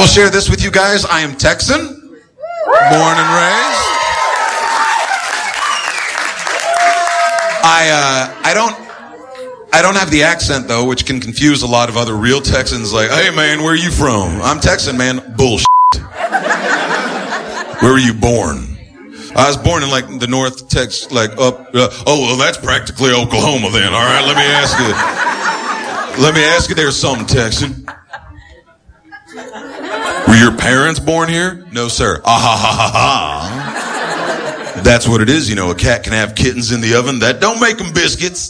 I'll share this with you guys. I am Texan, born and raised. I don't have the accent, though, which can confuse a lot of other real Texans. Like, hey, man, where are you from? I'm Texan, man. Bullshit. Where were you born? I was born in, like, the North Texas, like, up. Well, that's practically Oklahoma, then. All right, let me ask you there's something, Texan. Were your parents born here? No, sir. Ah, ha, ha, ha, ha. That's what it is, you know. A cat can have kittens in the oven. That don't make them biscuits.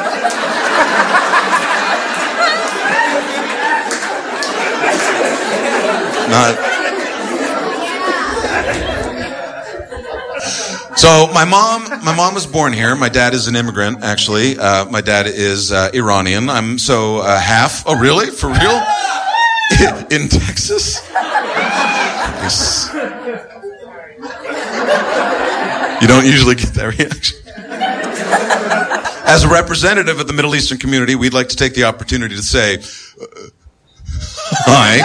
So my mom was born here. My dad is an immigrant, actually. My dad is Iranian. I'm so half. Oh, really? For real? In Texas? Yes. You don't usually get that reaction. As a representative of the Middle Eastern community, we'd like to take the opportunity to say hi.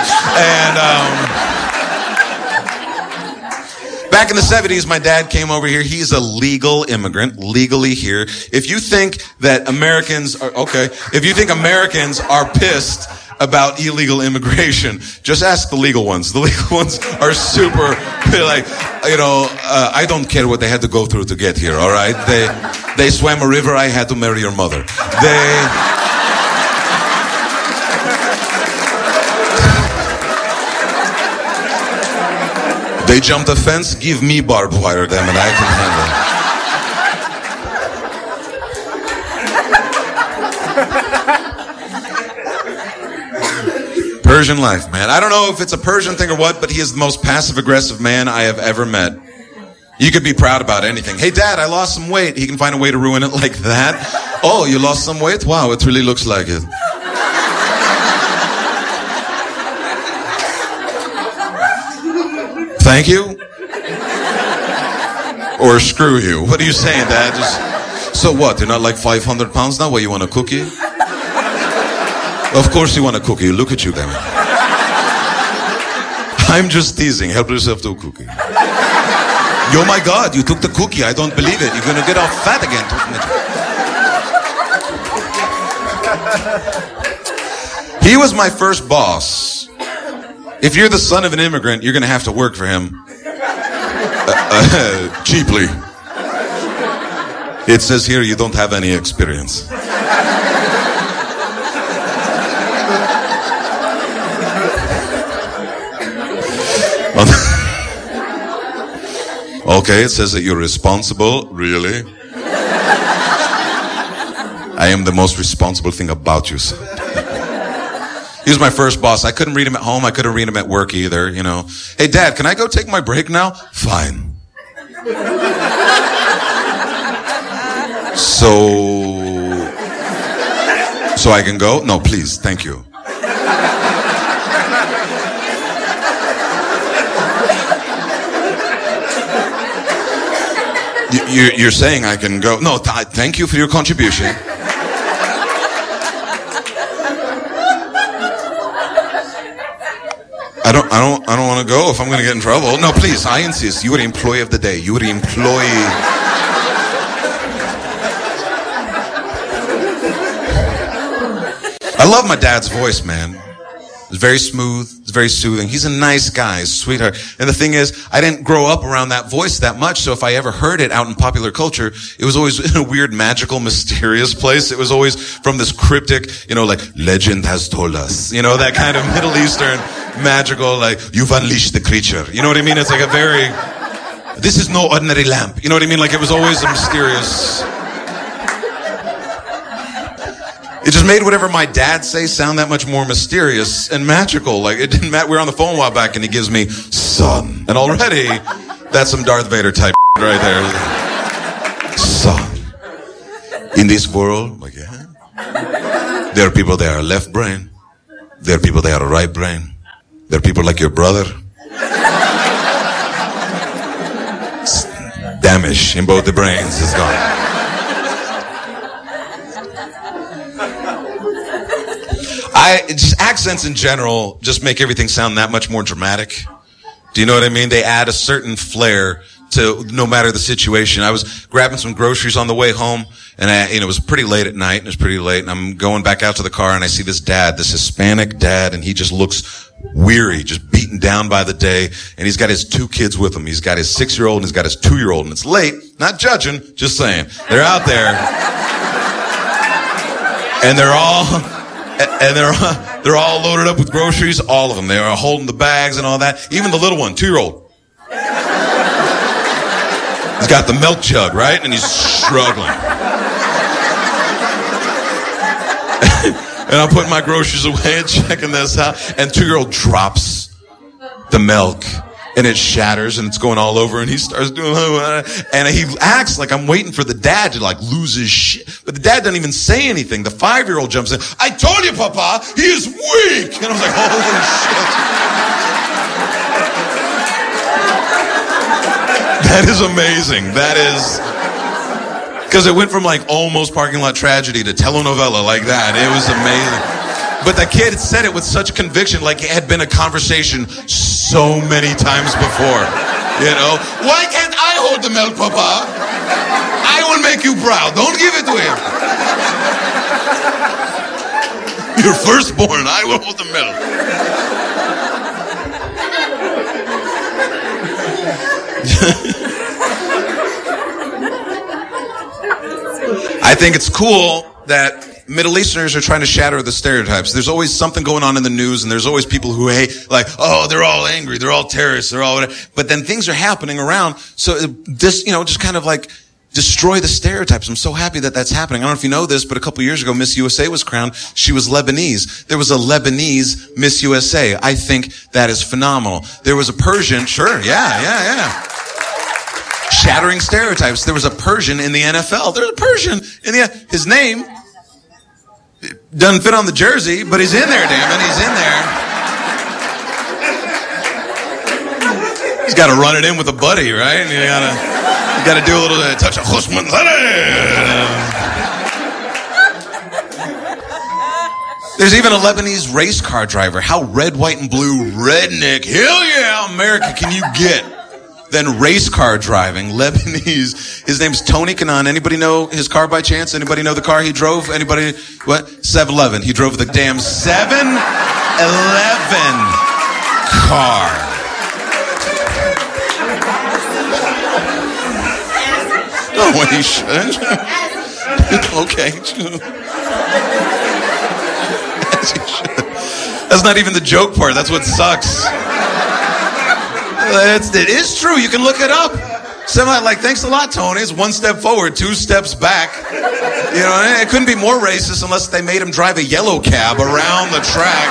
And back in the 70s, my dad came over here. He's a legal immigrant, legally here. If you think that Americans are pissed about illegal immigration, just ask the legal ones. The legal ones are super, like, I don't care what they had to go through to get here, all right? They swam a river, I had to marry your mother. They jumped a fence, give me barbed wire, damn it, I can handle it. Persian life, man. I don't know if it's a Persian thing or what, but he is the most passive-aggressive man I have ever met. You could be proud about anything. Hey, Dad, I lost some weight. He can find a way to ruin it like that. Oh, you lost some weight? Wow, it really looks like it. Thank you? Or screw you? What are you saying, Dad? So what? You're not like 500 pounds now? What, you want a cookie? Of course you want a cookie. Look at you, damn it. I'm just teasing. Help yourself to a cookie. Oh my God, you took the cookie. I don't believe it. You're going to get off fat again. He was my first boss. If you're the son of an immigrant, you're going to have to work for him. Cheaply. It says here you don't have any experience. Okay, it says that you're responsible. Really? I am the most responsible thing about you, son. He was my first boss. I couldn't read him at home. I couldn't read him at work either, you know. Hey, Dad, can I go take my break now? Fine. So I can go? No, please. Thank you. You're saying I can go? No, thank you for your contribution. I don't want to go if I'm going to get in trouble. No, please, I insist. You are the employee of the day. You are the employee. I love my dad's voice, man. It's very smooth. It's very soothing. He's a nice guy, sweetheart. And the thing is, I didn't grow up around that voice that much, so if I ever heard it out in popular culture, it was always in a weird, magical, mysterious place. It was always from this cryptic, like, legend has told us. That kind of Middle Eastern, magical, like, you've unleashed the creature. You know what I mean? It's like a very, this is no ordinary lamp. You know what I mean? Like, it was always a mysterious... It just made whatever my dad say sound that much more mysterious and magical. Like, it didn't matter. We were on the phone a while back and he gives me, son. And already, that's some Darth Vader type right there. Son. In this world, like, yeah. There are people that are left brain. There are people that are right brain. There are people like your brother. Damage in both the brains is gone. Just accents in general just make everything sound that much more dramatic. Do you know what I mean? They add a certain flair to no matter the situation. I was grabbing some groceries on the way home, and it was pretty late at night, and it was pretty late, and I'm going back out to the car, and I see this Hispanic dad, and he just looks weary, just beaten down by the day, and he's got his 2 kids with him. He's got his 6-year-old and he's got his 2-year-old, and it's late, not judging, just saying. They're out there, and they're all loaded up with groceries, all of them. They are holding the bags and all that. Even the little one, 2-year-old. He's got the milk jug, right? And he's struggling. And I'm putting my groceries away and checking this out. And 2-year-old drops the milk. And it shatters and it's going all over. And he starts doing, and he acts like I'm waiting for the dad to like lose his shit. But the dad doesn't even say anything. The 5-year-old jumps in. I told you, Papa, he is weak. And I was like, holy shit. That is amazing. That is, because it went from like almost parking lot tragedy to telenovela like that. It was amazing. But the kid said it with such conviction, like it had been a conversation so many times before. You know, why can't I hold the milk, Papa? I will make you proud. Don't give it to him. Your firstborn, I will hold the milk. I think it's cool that Middle Easterners are trying to shatter the stereotypes. There's always something going on in the news, and there's always people who hate, like, oh, they're all angry, they're all terrorists, they're all whatever. But then things are happening around, so this, just kind of like destroy the stereotypes. I'm so happy that that's happening. I don't know if you know this, but a couple years ago, Miss USA was crowned. She was Lebanese. There was a Lebanese Miss USA. I think that is phenomenal. There was a Persian, sure, yeah. Shattering stereotypes. There was a Persian in the NFL. There's a Persian in his name doesn't fit on the jersey, but he's in there, damn it. He's in there. He's got to run it in with a buddy, right? And you got to do a little touch of Khusman. There's even a Lebanese race car driver. How red, white, and blue redneck, hell yeah, America can you get? Then race car driving, Lebanese. His name's Tony Kanaan. Anybody know his car by chance? Anybody know the car he drove? Anybody? What? 7-Eleven. He drove the damn 7-Eleven car. No, he shouldn't. Okay. As he should. That's not even the joke part. That's what sucks. It is true. You can look it up. Thanks a lot, Tony. It's 1 step forward, 2 steps back. It couldn't be more racist unless they made him drive a yellow cab around the track.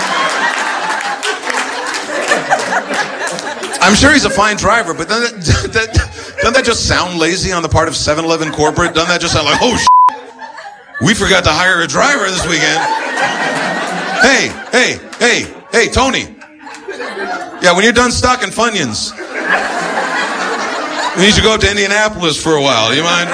I'm sure he's a fine driver, but doesn't that just sound lazy on the part of 7-Eleven corporate? Doesn't that just sound like, oh, we forgot to hire a driver this weekend? Hey, Tony. Yeah, when you're done stocking Funyuns, we need you to go up to Indianapolis for a while. Do you mind?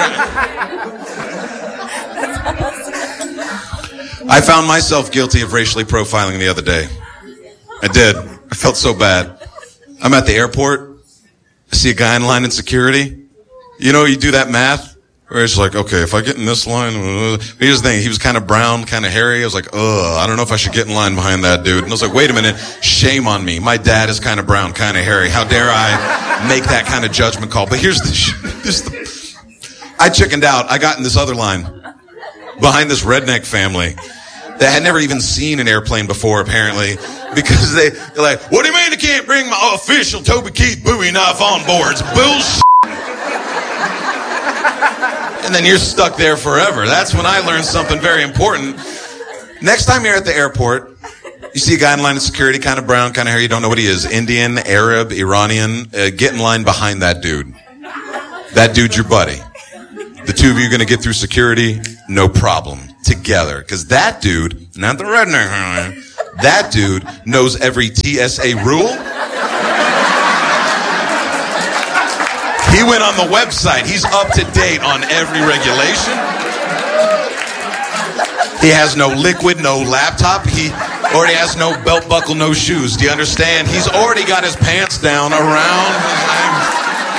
I found myself guilty of racially profiling the other day. I did. I felt so bad. I'm at the airport. I see a guy in line in security. You do that math where it's like, okay, if I get in this line, here's the thing. He was kind of brown, kind of hairy. I was like, I don't know if I should get in line behind that dude. And I was like, wait a minute. Shame on me. My dad is kind of brown, kind of hairy. How dare I make that kind of judgment call? But here's I chickened out. I got in this other line behind this redneck family that had never even seen an airplane before, apparently, because they're like, what do you mean I can't bring my official Toby Keith Bowie knife on board? It's bullshit. And then you're stuck there forever. That's when I learned something very important. Next time you're at the airport, you see a guy in line of security, kind of brown, kind of hairy, you don't know what he is, Indian, Arab, Iranian, get in line behind that dude. That dude's your buddy. The two of you are going to get through security, no problem, together. Because that dude, not the redneck, that dude knows every TSA rule. He went on the website. He's up to date on every regulation. He has no liquid, no laptop. He already has no belt buckle, no shoes. Do you understand? He's already got his pants down around his ankles.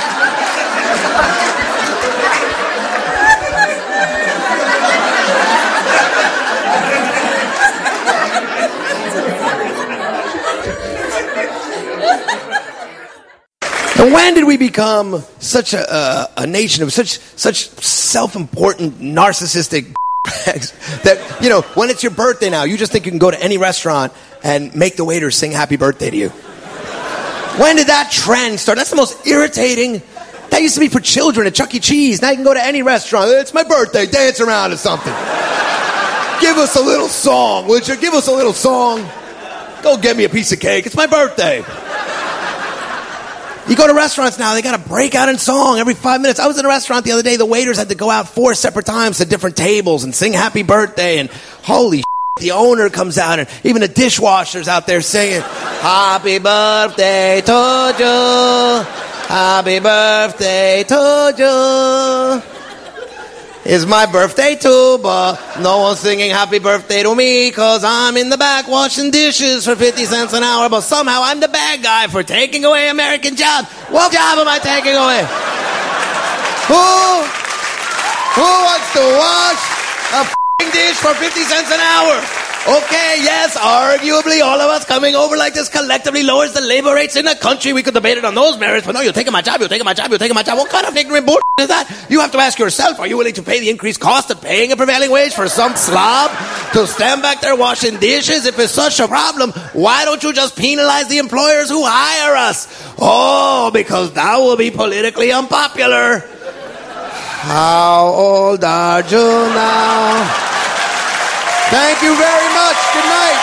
And when did we become such a nation of such self-important, narcissistic that, you know, when it's your birthday now, you just think you can go to any restaurant and make the waiter sing happy birthday to you? When did that trend start? That's the most irritating. That used to be for children at Chuck E. Cheese. Now you can go to any restaurant. It's my birthday. Dance around or something. Give us a little song, would you? Give us a little song. Go get me a piece of cake. It's my birthday. You go to restaurants now, they got to break out in song every 5 minutes. I was in a restaurant the other day, the waiters had to go out 4 separate times to different tables and sing happy birthday, and holy shit, the owner comes out, and even the dishwasher's out there singing, happy birthday to you, happy birthday to you. It's my birthday too, but no one's singing happy birthday to me because I'm in the back washing dishes for 50 cents an hour, but somehow I'm the bad guy for taking away American jobs. What job am I taking away? Who wants to wash a f***ing dish for 50 cents an hour? Okay, yes, arguably all of us coming over like this collectively lowers the labor rates in the country. We could debate it on those merits, but no, you're taking my job, you're taking my job, you're taking my job. What kind of ignorant bullshit is that? You have to ask yourself, are you willing to pay the increased cost of paying a prevailing wage for some slob to stand back there washing dishes? If it's such a problem, why don't you just penalize the employers who hire us? Oh, because that will be politically unpopular. How old are you now? Thank you very much. Good night.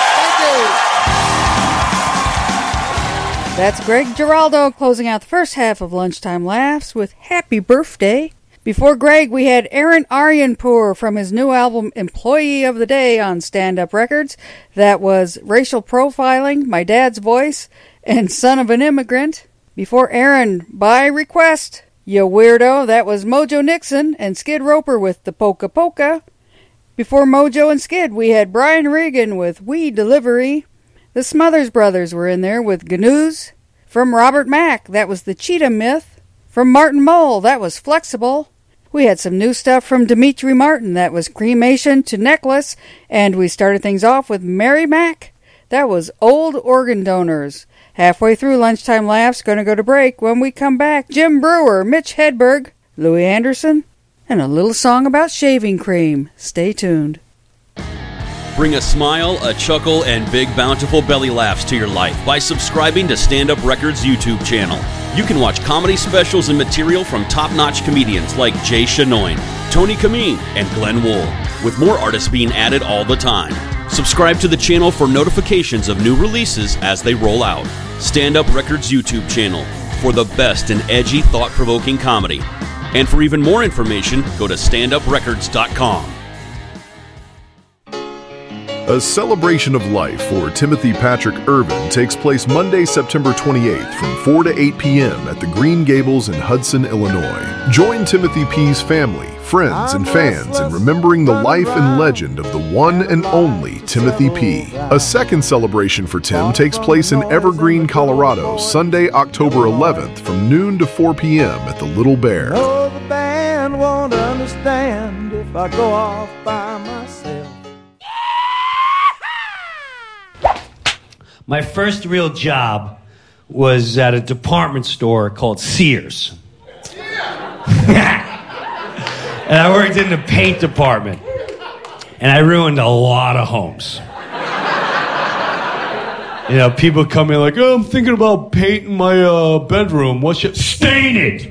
Thank you. That's Greg Giraldo closing out the first half of Lunchtime Laughs with Happy Birthday. Before Greg, we had Aaron Aryanpur from his new album Employee of the Day on Stand Up Records. That was Racial Profiling, My Dad's Voice, and Son of an Immigrant. Before Aaron, By Request, You Weirdo, that was Mojo Nixon and Skid Roper with The Polka Polka. Before Mojo and Skid, we had Brian Regan with We Delivery. The Smothers Brothers were in there with Gnu's. From Robert Mack, that was The Cheetah Myth. From Martin Mull, that was Flexible. We had some new stuff from Dimitri Martin, that was Cremation to Necklace. And we started things off with Mary Mack, that was Old Organ Donors. Halfway through Lunchtime Laughs, going to go to break. When we come back, Jim Brewer, Mitch Hedberg, Louis Anderson, and a little song about shaving cream. Stay tuned. Bring a smile, a chuckle, and big bountiful belly laughs to your life by subscribing to Stand Up Records YouTube channel. You can watch comedy specials and material from top-notch comedians like Jay Chenoyne, Tony Kameen, and Glenn Wool, with more artists being added all the time. Subscribe to the channel for notifications of new releases as they roll out. Stand Up Records YouTube channel for the best in edgy, thought-provoking comedy. And for even more information, go to standuprecords.com. A celebration of life for Timothy Patrick Irvin takes place Monday, September 28th from 4 to 8 p.m. at the Green Gables in Hudson, Illinois. Join Timothy P's family, friends, and fans in remembering the life and legend of the one and only Timothy P. A second celebration for Tim takes place in Evergreen, Colorado, Sunday, October 11th from noon to 4 p.m. at the Little Bear. No, the band won't understand if I go off by myself. My first real job was at a department store called Sears. And I worked in the paint department. And I ruined a lot of homes. You know, people come in like, oh, I'm thinking about painting my bedroom. What's your... Stain it!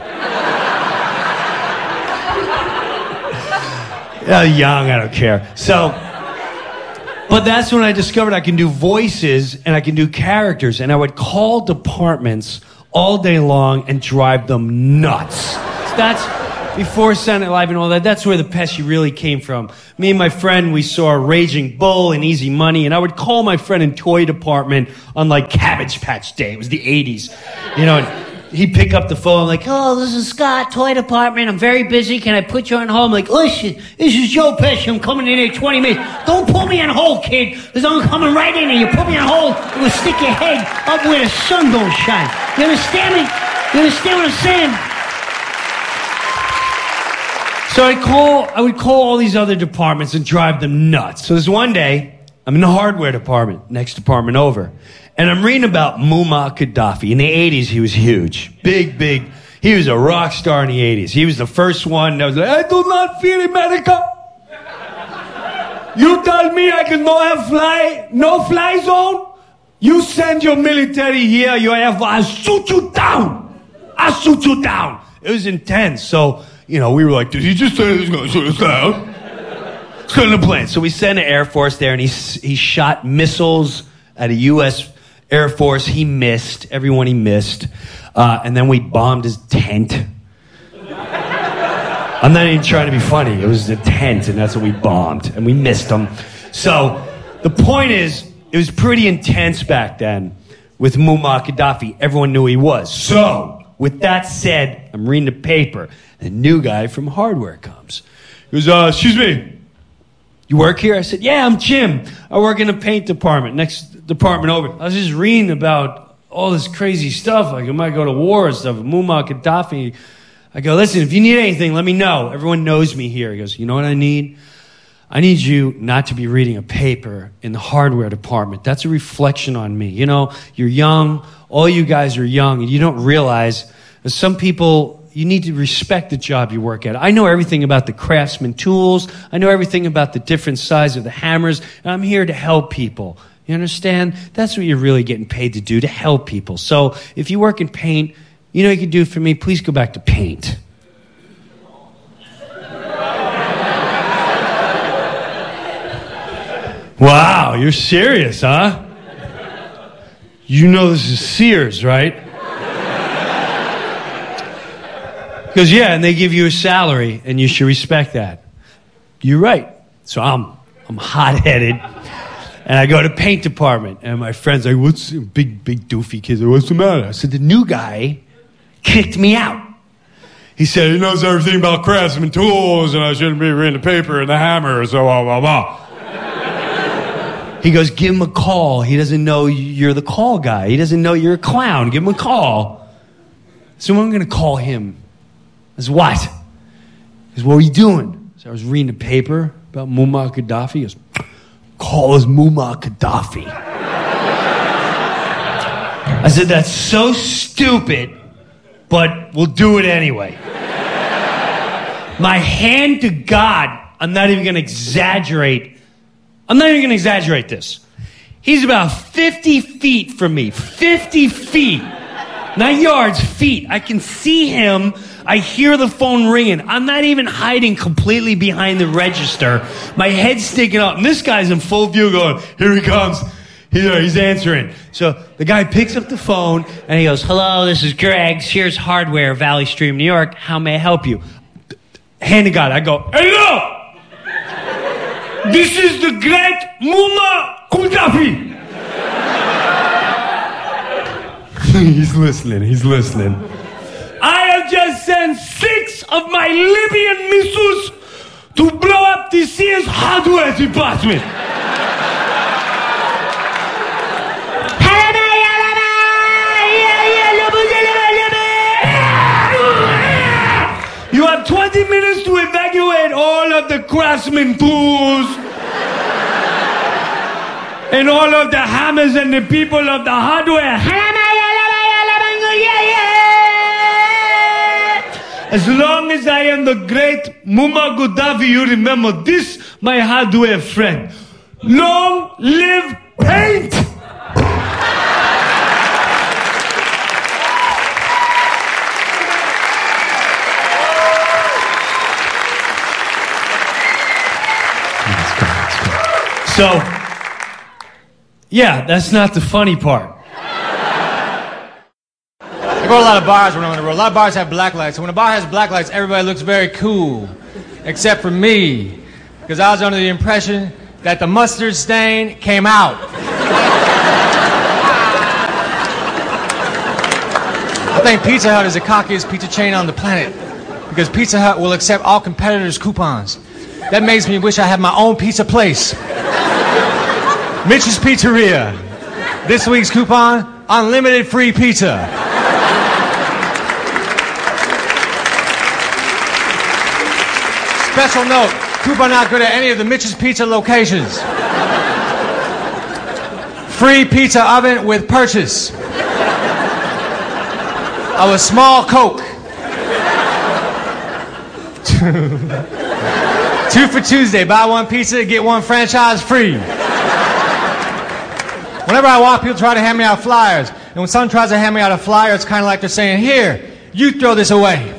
Young, I don't care. So... But that's when I discovered I can do voices and I can do characters. And I would call departments all day long and drive them nuts. That's before Saturday Night Live and all that. That's where the Pesci really came from. Me and my friend, we saw Raging Bull and Easy Money. And I would call my friend in toy department on like Cabbage Patch Day. It was the 80s. You know, he'd pick up the phone like, "Oh, this is Scott, toy department. I'm very busy. Can I put you on hold?" I'm like, "Listen, this is Joe Pesci. I'm coming in here 20 minutes. Don't put me on hold, kid, because I'm coming right in here. You put me on hold, I'm going to stick your head up where the sun don't shine." You understand me? You understand what I'm saying? So I would call all these other departments and drive them nuts. So this one day, I'm in the hardware department, next department over. And I'm reading about Muammar Gaddafi. In the 80s, he was huge. Big. He was a rock star in the 80s. He was the first one that was like, "I do not fear America. You tell me I can no fly zone? You send your military here, I'll shoot you down. I'll shoot you down." It was intense. So, we were like, "Did he just say he's going to shoot us down?" Send a plane. So we sent an Air Force there, and he shot missiles at a U.S. Air Force. He missed. Everyone he missed. And then we bombed his tent. I'm not even trying to be funny. It was a tent, and that's what we bombed. And we missed him. So the point is, it was pretty intense back then with Muammar Gaddafi. Everyone knew who he was. So, with that said, I'm reading the paper. A new guy from hardware comes. He goes, "Excuse me, you work here?" I said, "Yeah, I'm Jim. I work in the paint department, next department over." I was just reading about all this crazy stuff, like I might go to war and stuff, Muammar Gaddafi. I go, "Listen, if you need anything, let me know. Everyone knows me here." He goes, "You know what I need? I need you not to be reading a paper in the hardware department. That's a reflection on me. You're young. All you guys are young, and you don't realize that some people, you need to respect the job you work at. I know everything about the Craftsman tools. I know everything about the different size of the hammers, and I'm here to help people. You understand? That's what you're really getting paid to do, to help people. So if you work in paint, you know what you can do for me? Please go back to paint." Wow, you're serious, huh? You know this is Sears, right? Because, yeah, and they give you a salary, and you should respect that. You're right. So I'm hot-headed, and I go to paint department, and my friend's like, "What's big doofy kids? What's the matter?" I said, "The new guy kicked me out. He said he knows everything about Craftsman tools, and I shouldn't be reading the paper and the hammer, so blah, blah, blah." He goes, "Give him a call. He doesn't know you're the call guy. He doesn't know you're a clown. Give him a call." So I'm going to call him. I said, "What?" He goes, "What are you doing?" So I was reading the paper about Muammar Gaddafi. He goes, "Call us Muammar Gaddafi." I said, "That's so stupid, but we'll do it anyway." My hand to God, I'm not even going to exaggerate. I'm not even going to exaggerate this. He's about 50 feet from me. 50 feet. Not yards, feet. I can see him. I hear the phone ringing. I'm not even hiding completely behind the register. My head's sticking up. And this guy's in full view going, "Here he comes." He's answering. So the guy picks up the phone and he goes, "Hello, this is Greg, Sears Hardware, Valley Stream, New York. How may I help you?" Hand to God. I go, "Hello! This is the great Muammar Gaddafi." He's listening. "I have just sent 6 of my Libyan missiles to blow up the Sears hardware department. You have 20 minutes to evacuate all of the Craftsman tools and all of the hammers and the people of the hardware. As long as I am the great Muammar Gaddafi, you remember this, my hardware friend. Long live paint!" So, yeah, that's not the funny part. I go to a lot of bars when I'm on the road. A lot of bars have black lights. So when a bar has black lights, everybody looks very cool, except for me, because I was under the impression that the mustard stain came out. I think Pizza Hut is the cockiest pizza chain on the planet because Pizza Hut will accept all competitors' coupons. That makes me wish I had my own pizza place. Mitch's Pizzeria. This week's coupon, unlimited free pizza. Special note, coupon not good at any of the Mitch's Pizza locations. Free pizza oven with purchase of a small Coke. 2 for Tuesday, buy one pizza, get one franchise free. Whenever I walk, people try to hand me out flyers. And when someone tries to hand me out a flyer, it's kind of like they're saying, here, you throw this away.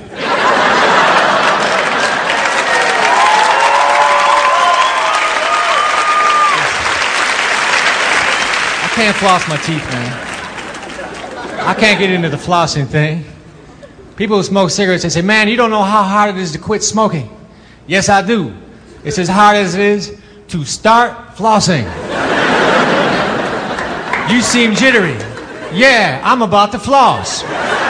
I can't floss my teeth, man. I can't get into the flossing thing. People who smoke cigarettes, they say, man, you don't know how hard it is to quit smoking. Yes, I do. It's as hard as it is to start flossing. You seem jittery. Yeah, I'm about to floss.